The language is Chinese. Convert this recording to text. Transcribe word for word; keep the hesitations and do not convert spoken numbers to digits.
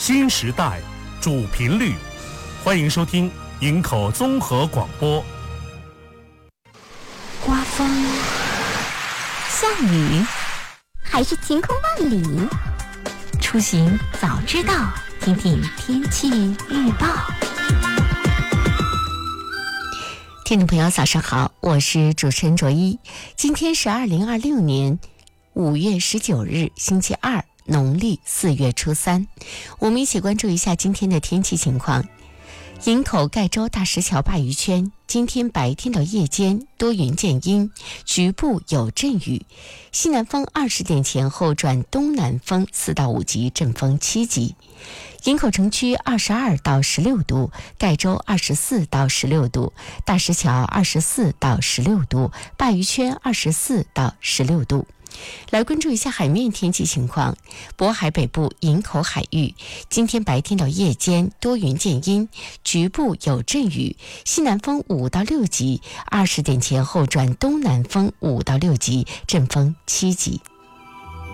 新时代主频率，欢迎收听营口综合广播。 刮风、下雨，还是晴空万里？出行早知道，听听天气预报。听众朋友早上好，我是主持人卓一。今天是二零二六年五月十九日星期二，农历四月初三。我们一起关注一下今天的天气情况。营口盖州大石桥鲅鱼圈，今天白天到夜间多云见阴，局部有阵雨，西南风二十点前后转东南风四到五级，阵风七级。营口城区二十二到十六度，盖州二十四到十六度，大石桥二十四到十六度，鲅鱼圈二十四到十六度。来关注一下海面天气情况。渤海北部营口海域，今天白天到夜间多云见阴，局部有阵雨，西南风五到六级，二十点前后转东南风五到六级，阵风七级。